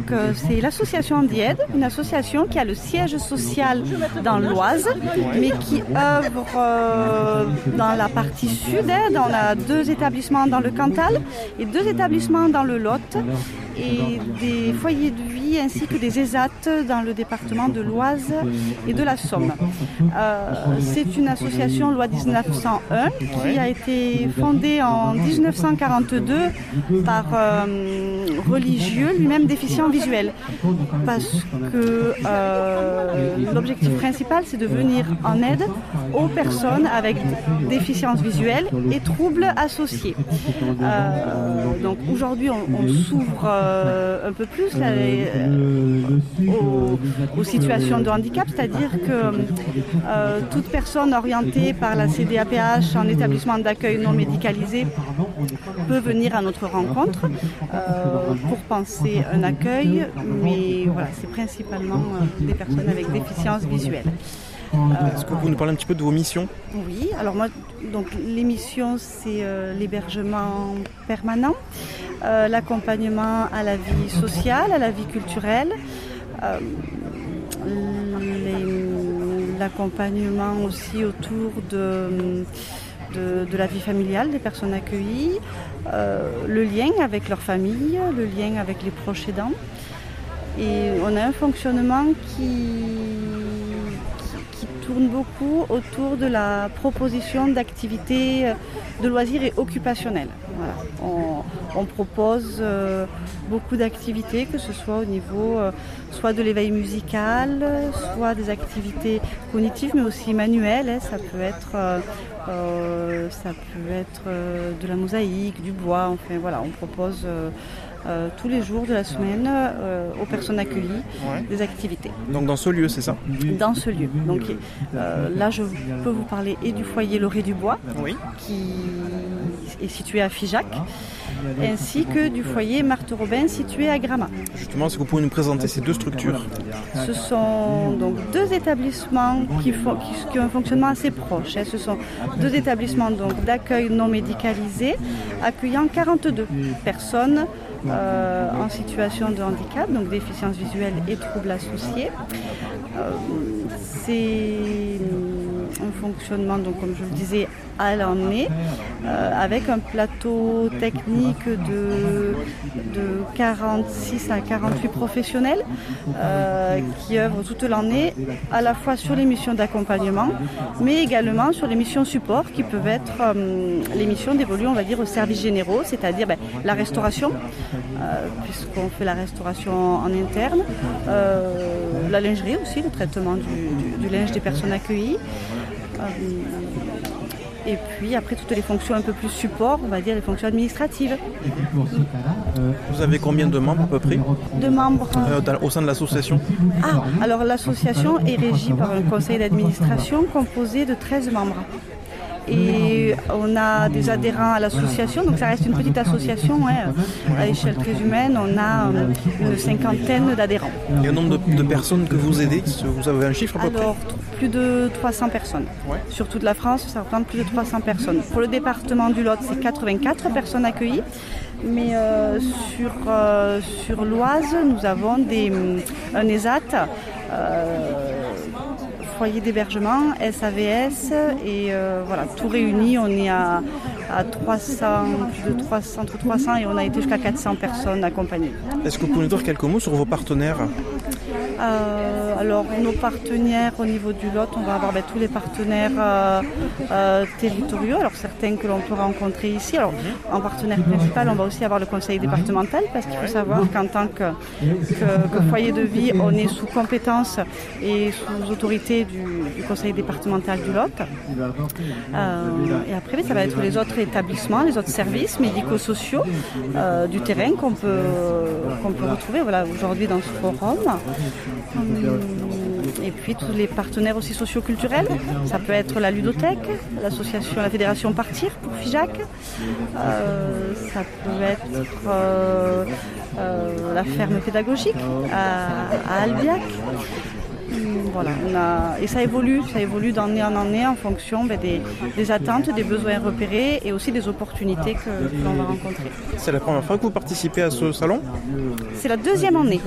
c'est l'association Andiaide, une association qui a le siège social dans l'Oise, mais qui œuvre dans la partie sud. On a 2 établissements dans le Cantal et 2 établissements dans le Lot, et des foyers de vie ainsi que des ESAT dans le département de l'Oise et de la Somme. C'est une association loi 1901 qui a été fondée en 1942 par religieux, lui-même déficient visuel, parce que l'objectif principal c'est de venir en aide aux personnes avec déficience visuelle et troubles associés. Donc aujourd'hui on s'ouvre un peu plus là, aux situations de handicap, c'est-à-dire que toute personne orientée par la CDAPH en établissement d'accueil non médicalisé peut venir à notre rencontre pour penser un accueil, mais voilà, c'est principalement des personnes avec déficience visuelle. Est-ce que vous pouvez nous parler un petit peu de vos missions ? Oui, alors moi, donc les missions, c'est l'hébergement permanent, l'accompagnement à la vie sociale, à la vie culturelle, l'accompagnement aussi autour de la vie familiale des personnes accueillies, le lien avec leur famille, le lien avec les proches aidants. Et on a un fonctionnement qui tourne beaucoup autour de la proposition d'activités de loisirs et occupationnels. Voilà. On propose beaucoup d'activités, que ce soit au niveau soit de l'éveil musical, soit des activités cognitives, mais aussi manuelles. Ça peut être de la mosaïque, du bois. Enfin voilà, on propose tous les jours de la semaine aux personnes accueillies des activités. Donc dans ce lieu, c'est ça ? Dans ce lieu. Donc là, je peux vous parler et du foyer Loré du Bois, qui est situé à Figeac, ainsi que du foyer Marthe Robin situé à Gramat. Justement, est-ce que vous pouvez nous présenter ces 2 structures ? Ce sont donc 2 établissements qui ont un fonctionnement assez proche. Ce sont 2 établissements donc, d'accueil non médicalisé accueillant 42 personnes en situation de handicap, donc déficience visuelle et troubles associés. C'est un fonctionnement, donc, comme je le disais, à l'année, avec un plateau technique de 46 à 48 professionnels qui œuvrent toute l'année, à la fois sur les missions d'accompagnement, mais également sur les missions support, qui peuvent être les missions dévolues, on va dire, aux services généraux, c'est-à-dire la restauration, puisqu'on fait la restauration en interne, la lingerie aussi, le traitement du linge des personnes accueillies. Et puis après toutes les fonctions un peu plus support, on va dire les fonctions administratives. Vous avez combien de membres à peu près ? De membres au sein de l'association ? Alors l'association est régie par un conseil d'administration composé de 13 membres. Et on a des adhérents à l'association, donc ça reste une petite association à échelle très humaine. On a une 50aine d'adhérents. Et un nombre de personnes que vous aidez, vous avez un chiffre à peu près ? Alors, plus de 300 personnes. Sur toute la France, ça représente plus de 300 personnes. Pour le département du Lot, c'est 84 personnes accueillies. Mais sur l'Oise, nous avons un ESAT, foyer d'hébergement, SAVS, et voilà, tout réuni, on est à 300, plus de 300, entre 300 et on a été jusqu'à 400 personnes accompagnées. Est-ce que vous pouvez nous dire quelques mots sur vos partenaires ? Alors, nos partenaires au niveau du Lot, on va avoir tous les partenaires territoriaux, alors certains que l'on peut rencontrer ici. Alors, en partenaire principal, on va aussi avoir le conseil départemental, parce qu'il faut savoir qu'en tant que foyer de vie, on est sous compétence et sous autorité du conseil départemental du Lot. Et après, ça va être les autres établissements, les autres services médico-sociaux du terrain qu'on peut retrouver aujourd'hui dans ce forum. Et puis tous les partenaires aussi socio-culturels, ça peut être la ludothèque, l'association, la fédération Partir pour Figeac, ça peut être la ferme pédagogique à Albiac. Voilà, et ça évolue d'année en année en fonction des attentes, des besoins repérés et aussi des opportunités que l'on va rencontrer. C'est la première fois que vous participez à ce salon ? C'est la 2e année.